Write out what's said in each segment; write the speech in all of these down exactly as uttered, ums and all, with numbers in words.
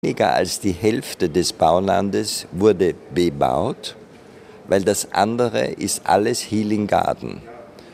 Weniger als die Hälfte des Baulandes wurde bebaut, weil das andere ist alles Healing Garden.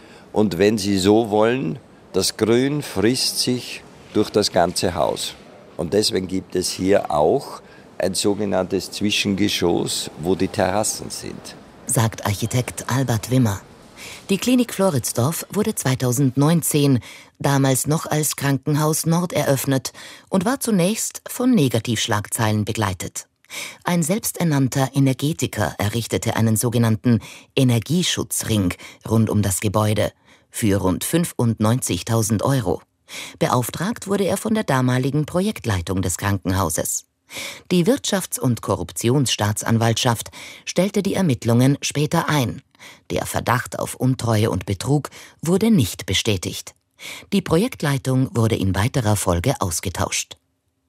Und wenn Sie so wollen, das Grün frisst sich durch das ganze Haus. Und deswegen gibt es hier auch ein sogenanntes Zwischengeschoss, wo die Terrassen sind. Sagt Architekt Albert Wimmer. Die Klinik Floridsdorf wurde zweitausendneunzehn, damals noch als Krankenhaus Nord, eröffnet und war zunächst von Negativschlagzeilen begleitet. Ein selbsternannter Energetiker errichtete einen sogenannten Energieschutzring rund um das Gebäude für rund fünfundneunzigtausend Euro. Beauftragt wurde er von der damaligen Projektleitung des Krankenhauses. Die Wirtschafts- und Korruptionsstaatsanwaltschaft stellte die Ermittlungen später ein. Der Verdacht auf Untreue und Betrug wurde nicht bestätigt. Die Projektleitung wurde in weiterer Folge ausgetauscht.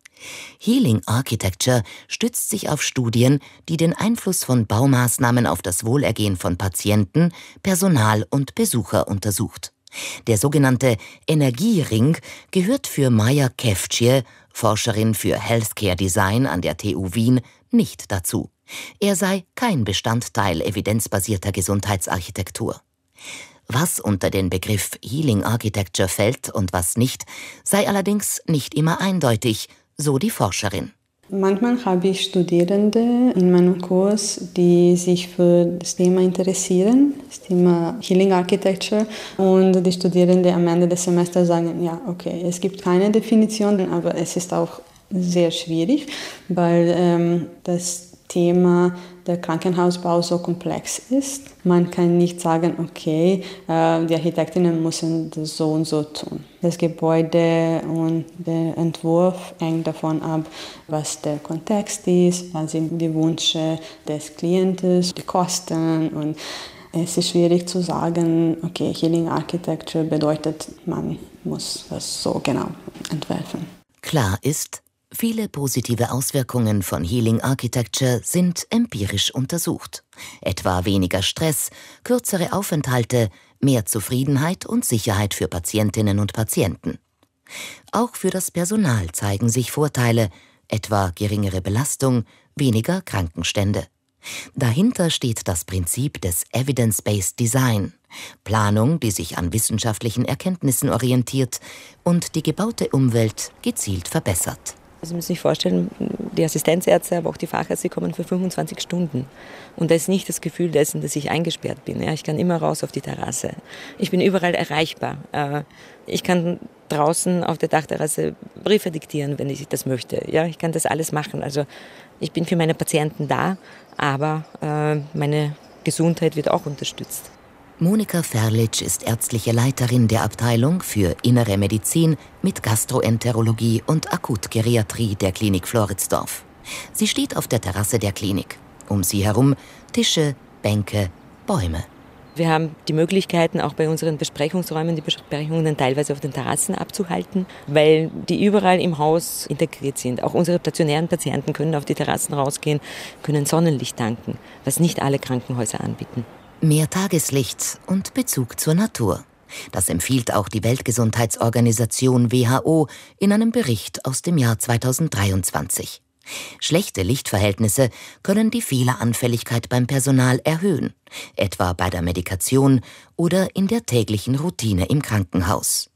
Healing Architecture stützt sich auf Studien, die den Einfluss von Baumaßnahmen auf das Wohlergehen von Patienten, Personal und Besucher untersucht. Der sogenannte Energiering gehört für Maja Kevtje, Forscherin für Healthcare Design an der T U Wien, nicht dazu. Er sei kein Bestandteil evidenzbasierter Gesundheitsarchitektur. Was unter den Begriff Healing Architecture fällt und was nicht, sei allerdings nicht immer eindeutig, so die Forscherin. Manchmal habe ich Studierende in meinem Kurs, die sich für das Thema interessieren, das Thema Healing Architecture. Und die Studierenden am Ende des Semesters sagen, ja, okay, es gibt keine Definition, aber es ist auch sehr schwierig, weil ähm, das Thema der Krankenhausbau so komplex ist. Man kann nicht sagen, okay, äh, die Architektinnen müssen das so und so tun. Das Gebäude und der Entwurf hängt davon ab, was der Kontext ist, was sind die Wünsche des Klienten, die Kosten. Und es ist schwierig zu sagen, okay, Healing Architecture bedeutet, man muss das so genau entwerfen. Klar ist, viele positive Auswirkungen von Healing Architecture sind empirisch untersucht. Etwa weniger Stress, kürzere Aufenthalte, mehr Zufriedenheit und Sicherheit für Patientinnen und Patienten. Auch für das Personal zeigen sich Vorteile, etwa geringere Belastung, weniger Krankenstände. Dahinter steht das Prinzip des Evidence-Based Design, Planung, die sich an wissenschaftlichen Erkenntnissen orientiert und die gebaute Umwelt gezielt verbessert. Sie müssen sich vorstellen, die Assistenzärzte, aber auch die Fachärzte kommen für fünfundzwanzig Stunden. Und da ist nicht das Gefühl dessen, dass ich eingesperrt bin. Ja, ich kann immer raus auf die Terrasse. Ich bin überall erreichbar. Ich kann draußen auf der Dachterrasse Briefe diktieren, wenn ich das möchte. Ja, ich kann das alles machen. Also ich bin für meine Patienten da, aber meine Gesundheit wird auch unterstützt. Monika Ferlic ist ärztliche Leiterin der Abteilung für Innere Medizin mit Gastroenterologie und Akutgeriatrie der Klinik Floridsdorf. Sie steht auf der Terrasse der Klinik. Um sie herum Tische, Bänke, Bäume. Wir haben die Möglichkeiten, auch bei unseren Besprechungsräumen die Besprechungen teilweise auf den Terrassen abzuhalten, weil die überall im Haus integriert sind. Auch unsere stationären Patienten können auf die Terrassen rausgehen, können Sonnenlicht tanken, was nicht alle Krankenhäuser anbieten. Mehr Tageslicht und Bezug zur Natur. Das empfiehlt auch die Weltgesundheitsorganisation W H O in einem Bericht aus dem Jahr zweitausenddreiundzwanzig. Schlechte Lichtverhältnisse können die Fehleranfälligkeit beim Personal erhöhen, etwa bei der Medikation oder in der täglichen Routine im Krankenhaus.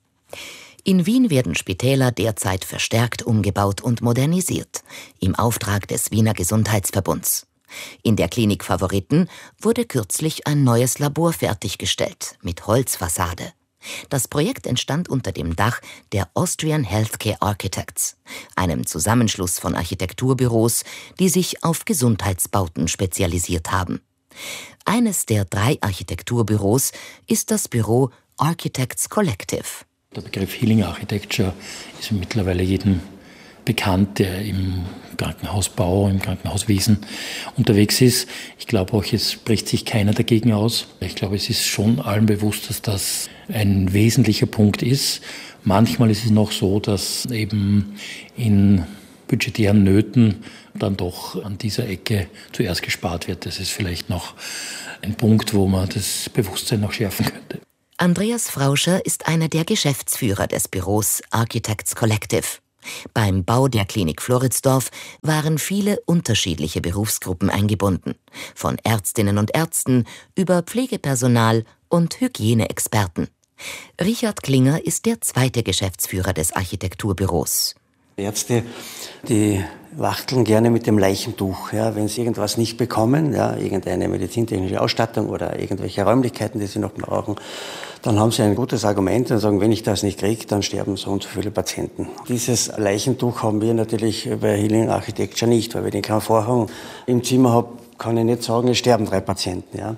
In Wien werden Spitäler derzeit verstärkt umgebaut und modernisiert, im Auftrag des Wiener Gesundheitsverbunds. In der Klinik Favoriten wurde kürzlich ein neues Labor fertiggestellt mit Holzfassade. Das Projekt entstand unter dem Dach der Austrian Healthcare Architects, einem Zusammenschluss von Architekturbüros, die sich auf Gesundheitsbauten spezialisiert haben. Eines der drei Architekturbüros ist das Büro Architects Collective. Der Begriff Healing Architecture ist mittlerweile jedem bekannt, der im Krankenhausbau, im Krankenhauswesen unterwegs ist. Ich glaube auch, es spricht sich keiner dagegen aus. Ich glaube, es ist schon allen bewusst, dass das ein wesentlicher Punkt ist. Manchmal ist es noch so, dass eben in budgetären Nöten dann doch an dieser Ecke zuerst gespart wird. Das ist vielleicht noch ein Punkt, wo man das Bewusstsein noch schärfen könnte. Andreas Frauscher ist einer der Geschäftsführer des Büros Architects Collective. Beim Bau der Klinik Floridsdorf waren viele unterschiedliche Berufsgruppen eingebunden, von Ärztinnen und Ärzten über Pflegepersonal und Hygieneexperten. Richard Klinger ist der zweite Geschäftsführer des Architekturbüros. Ärzte, die wachteln gerne mit dem Leichentuch, ja, wenn sie irgendwas nicht bekommen, ja, irgendeine medizintechnische Ausstattung oder irgendwelche Räumlichkeiten, die sie noch brauchen, dann haben sie ein gutes Argument und sagen, wenn ich das nicht kriege, dann sterben so und so viele Patienten. Dieses Leichentuch haben wir natürlich bei Healing Architecture nicht, weil wenn ich keinen Vorhang im Zimmer habe, kann ich nicht sagen, es sterben drei Patienten. Ja.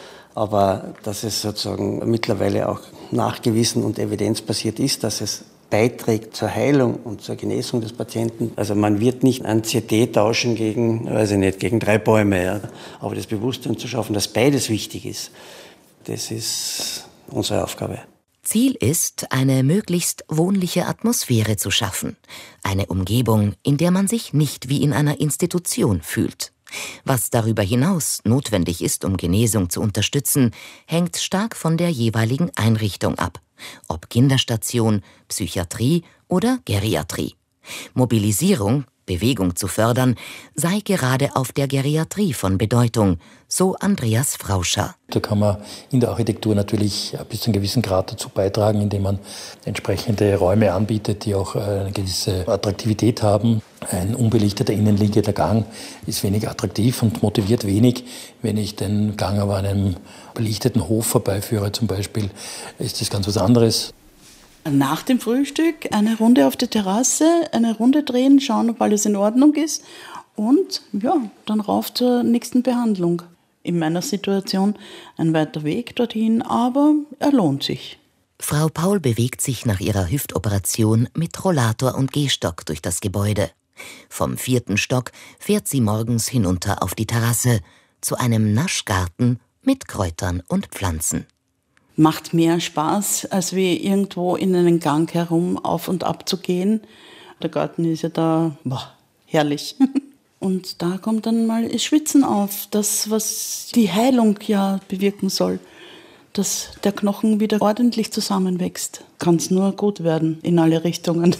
Aber dass es sozusagen mittlerweile auch nachgewiesen und evidenzbasiert ist, dass es beiträgt zur Heilung und zur Genesung des Patienten. Also man wird nicht ein C T tauschen gegen, weiß ich nicht, gegen drei Bäume. Ja. Aber das Bewusstsein zu schaffen, dass beides wichtig ist, das ist unsere Aufgabe. Ziel ist, eine möglichst wohnliche Atmosphäre zu schaffen. Eine Umgebung, in der man sich nicht wie in einer Institution fühlt. Was darüber hinaus notwendig ist, um Genesung zu unterstützen, hängt stark von der jeweiligen Einrichtung ab. Ob Kinderstation, Psychiatrie oder Geriatrie. Mobilisierung, Bewegung zu fördern, sei gerade auf der Geriatrie von Bedeutung, so Andreas Frauscher. Da kann man in der Architektur natürlich bis zu einem gewissen Grad dazu beitragen, indem man entsprechende Räume anbietet, die auch eine gewisse Attraktivität haben. Ein unbelichteter innenliegender Gang ist wenig attraktiv und motiviert wenig. Wenn ich den Gang aber an einem belichteten Hof vorbeiführe zum Beispiel, ist das ganz was anderes. Nach dem Frühstück eine Runde auf der Terrasse, eine Runde drehen, schauen, ob alles in Ordnung ist und ja, dann rauf zur nächsten Behandlung. In meiner Situation ein weiter Weg dorthin, aber er lohnt sich. Frau Paul bewegt sich nach ihrer Hüftoperation mit Rollator und Gehstock durch das Gebäude. Vom vierten Stock fährt sie morgens hinunter auf die Terrasse zu einem Naschgarten mit Kräutern und Pflanzen. Macht mehr Spaß, als wie irgendwo in einen Gang herum auf und ab zu gehen. Der Garten ist ja da, boah, herrlich. Und da kommt dann mal das Schwitzen auf, das, was die Heilung ja bewirken soll. Dass der Knochen wieder ordentlich zusammenwächst. Kann es nur gut werden in alle Richtungen.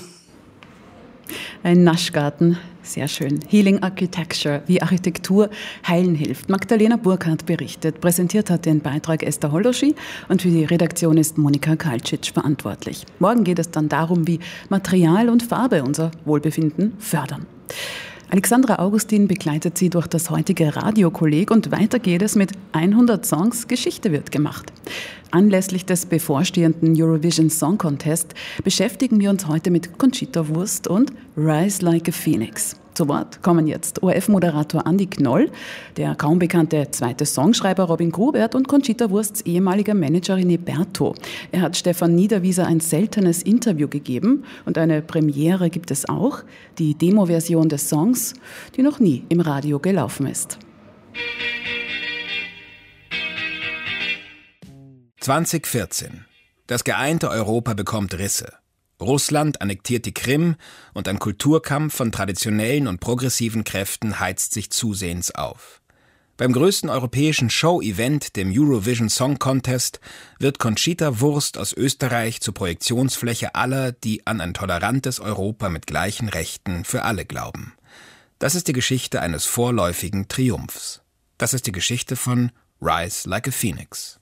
Ein Naschgarten, sehr schön. Healing Architecture, wie Architektur heilen hilft. Magdalena Burkhardt berichtet. Präsentiert hat den Beitrag Esther Holloschi und für die Redaktion ist Monika Kalcic verantwortlich. Morgen geht es dann darum, wie Material und Farbe unser Wohlbefinden fördern. Alexandra Augustin begleitet sie durch das heutige Radiokolleg und weiter geht es mit hundert Songs, Geschichte wird gemacht. Anlässlich des bevorstehenden Eurovision Song Contest beschäftigen wir uns heute mit Conchita Wurst und Rise Like a Phoenix. Zu Wort kommen jetzt O R F-Moderator Andi Knoll, der kaum bekannte zweite Songschreiber Robin Grubert und Conchita Wursts ehemaliger Manager René Bertho. Er hat Stefan Niederwieser ein seltenes Interview gegeben und eine Premiere gibt es auch, die Demo-Version des Songs, die noch nie im Radio gelaufen ist. zwanzig vierzehn. Das geeinte Europa bekommt Risse. Russland annektiert die Krim und ein Kulturkampf von traditionellen und progressiven Kräften heizt sich zusehends auf. Beim größten europäischen Show-Event, dem Eurovision Song Contest, wird Conchita Wurst aus Österreich zur Projektionsfläche aller, die an ein tolerantes Europa mit gleichen Rechten für alle glauben. Das ist die Geschichte eines vorläufigen Triumphs. Das ist die Geschichte von Rise Like a Phoenix.